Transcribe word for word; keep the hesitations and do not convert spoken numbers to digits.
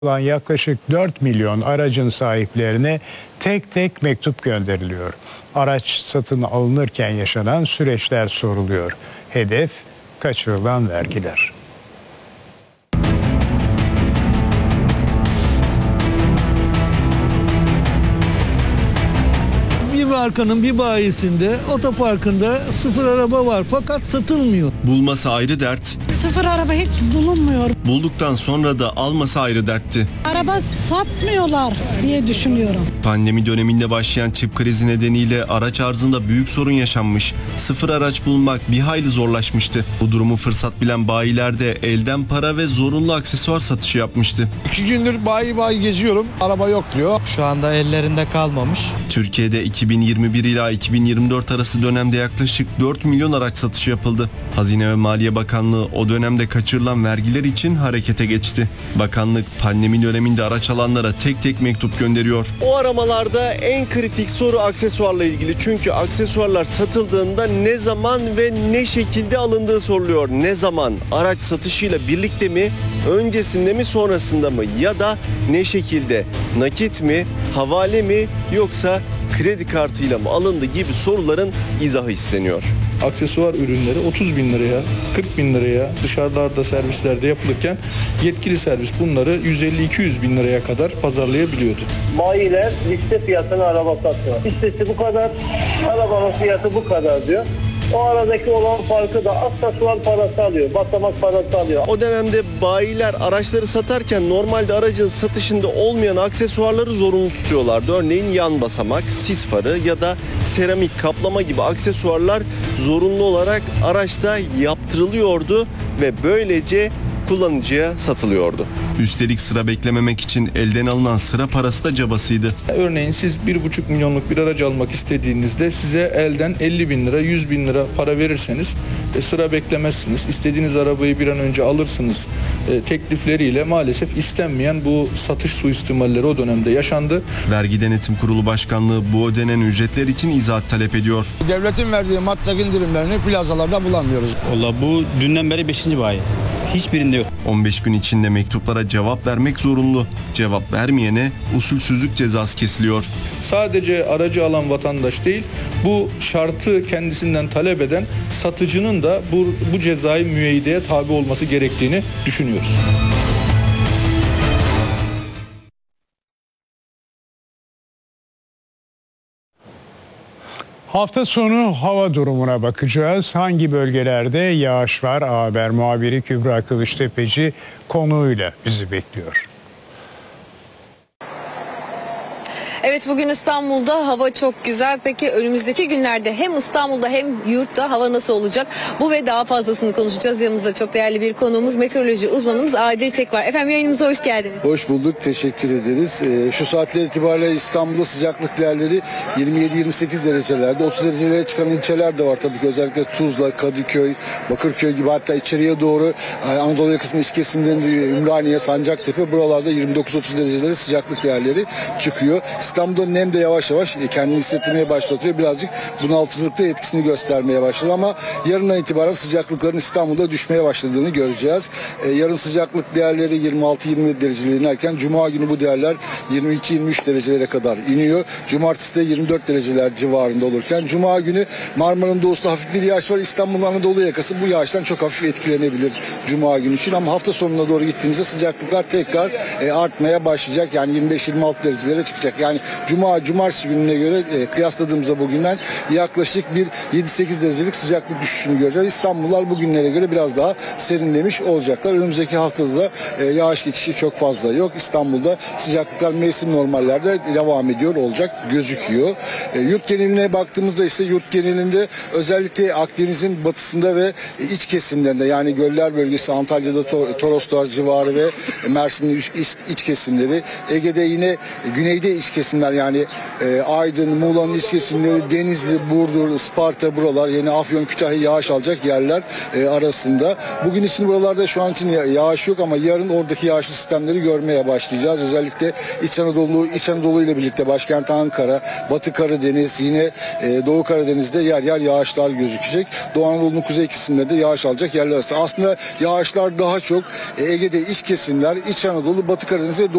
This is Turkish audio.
olan yaklaşık dört milyon aracın sahiplerine tek tek mektup gönderiliyor. Araç satın alınırken yaşanan süreçler soruluyor. Hedef kaçırılan vergiler. Bir markanın bir bayisinde, otoparkında sıfır araba var fakat satılmıyor. Bulması ayrı dert, Sıfır araba hiç bulunmuyor. bulduktan sonra da alması ayrı dertti. Araba satmıyorlar diye düşünüyorum. Pandemi döneminde başlayan çip krizi nedeniyle araç arzında büyük sorun yaşanmış. Sıfır araç bulmak bir hayli zorlaşmıştı. Bu durumu fırsat bilen bayiler de elden para ve zorunlu aksesuar satışı yapmıştı. İki gündür bayi bayi geziyorum. Araba yok diyor. Şu anda ellerinde kalmamış. Türkiye'de iki bin yirmi bir ila iki bin yirmi dört arası dönemde yaklaşık dört milyon araç satışı yapıldı. Hazine ve Maliye Bakanlığı o dönemde kaçırılan vergiler için harekete geçti. Bakanlık pandemi döneminde araç alanlara tek tek mektup gönderiyor. O aramalarda en kritik soru aksesuarla ilgili. Çünkü aksesuarlar satıldığında ne zaman ve ne şekilde alındığı soruluyor. Ne zaman? Araç satışıyla birlikte mi? Öncesinde mi, sonrasında mı? Ya da ne şekilde? Nakit mi? Havale mi? Yoksa kredi kartıyla mı alındı gibi soruların izahı isteniyor. Aksesuar ürünleri otuz bin liraya, kırk bin liraya dışarılarda servislerde yapılırken yetkili servis bunları yüz elli iki yüz bin liraya kadar pazarlayabiliyordu. Bayiler liste fiyatına araba satıyor. Listesi bu kadar, arabanın fiyatı bu kadar diyor. O aradaki olan farkı da aksesuar parası alıyor, basamak parası alıyor. O dönemde bayiler araçları satarken normalde aracın satışında olmayan aksesuarları zorunlu tutuyorlardı. Örneğin yan basamak, sis farı ya da seramik kaplama gibi aksesuarlar zorunlu olarak araçta yaptırılıyordu ve böylece kullanıcıya satılıyordu. Üstelik sıra beklememek için elden alınan sıra parası da cabasıydı. Örneğin siz bir buçuk milyonluk bir araç almak istediğinizde size elden elli bin lira, yüz bin lira para verirseniz e, sıra beklemezsiniz. İstediğiniz arabayı bir an önce alırsınız e, teklifleriyle maalesef istenmeyen bu satış suistimalleri o dönemde yaşandı. Vergi Denetim Kurulu Başkanlığı bu ödenen ücretler için izahat talep ediyor. Devletin verdiği matlak indirimlerini plazalarda bulamıyoruz. Valla bu dünden beri beşinci bayi. Hiçbirinde yok. on beş gün içinde mektuplara cevap vermek zorunlu. Cevap vermeyene usulsüzlük cezası kesiliyor. Sadece aracı alan vatandaş değil, bu şartı kendisinden talep eden satıcının da bu, bu cezai müeyyideye tabi olması gerektiğini düşünüyoruz. Hafta sonu hava durumuna bakacağız. Hangi bölgelerde yağış var? A Haber muhabiri Kübra Kılıçtepeci konuğuyla bizi bekliyor. Evet, bugün İstanbul'da hava çok güzel. Peki önümüzdeki günlerde hem İstanbul'da hem yurtta hava nasıl olacak? Bu ve daha fazlasını konuşacağız. Yanımızda çok değerli bir konuğumuz, meteoroloji uzmanımız Adil Tek var. Efendim, yayınımıza hoş geldiniz. Hoş bulduk, teşekkür ederiz. Ee, şu saatler itibariyle İstanbul'da sıcaklık değerleri yirmi yedi yirmi sekiz derecelerde. otuz derecelere çıkan ilçeler de var tabii ki. Özellikle Tuzla, Kadıköy, Bakırköy gibi, hatta içeriye doğru Anadolu yakasının iç kesimlerinde Ümraniye, Sancaktepe, buralarda yirmi dokuz otuz derecelere sıcaklık değerleri çıkıyor. İstanbul'da nem de yavaş yavaş kendini hissetmeye başlatıyor. Birazcık bunaltıcılıkta etkisini göstermeye başladı ama yarından itibaren sıcaklıkların İstanbul'da düşmeye başladığını göreceğiz. Ee, yarın sıcaklık değerleri yirmi altı yirmi yedi derecelere inerken Cuma günü bu değerler yirmi iki yirmi üç derecelere kadar iniyor. Cumartesi de yirmi dört dereceler civarında olurken Cuma günü Marmara'nın doğusunda hafif bir yağış var. İstanbul'un Anadolu yakası bu yağıştan çok hafif etkilenebilir Cuma günü için ama hafta sonuna doğru gittiğimizde sıcaklıklar tekrar e, artmaya başlayacak. Yani yirmi beş yirmi altı derecelere çıkacak. Yani Cuma, Cumartesi gününe göre e, kıyasladığımızda bugünden yaklaşık bir yedi sekiz derecelik sıcaklık düşüşünü göreceğiz. İstanbullular bugünlere göre biraz daha serinlemiş olacaklar. Önümüzdeki haftada da e, yağış geçişi çok fazla yok. İstanbul'da sıcaklıklar mevsim normallerde devam ediyor olacak gözüküyor. E, yurt geneline baktığımızda ise yurt genelinde özellikle Akdeniz'in batısında ve iç kesimlerinde, yani göller bölgesi, Antalya'da to Toroslar civarı ve Mersin'in iç, iç kesimleri, Ege'de yine güneyde iç kesimleri kesimler yani e, Aydın, Muğla'nın iç kesimleri, Denizli, Burdur, Isparta buralar, yine Afyon, Kütahya yağış alacak yerler e, arasında. Bugün için buralarda şu an için yağış yok ama yarın oradaki yağışlı sistemleri görmeye başlayacağız. Özellikle İç Anadolu, İç Anadolu ile birlikte başkent Ankara, Batı Karadeniz, yine e, Doğu Karadeniz'de yer yer yağışlar gözükecek. Doğu Anadolu'nun kuzey kesimlerinde yağış alacak yerler arasında. Aslında yağışlar daha çok e, Ege'de iç kesimler, İç Anadolu, Batı Karadeniz ve Doğu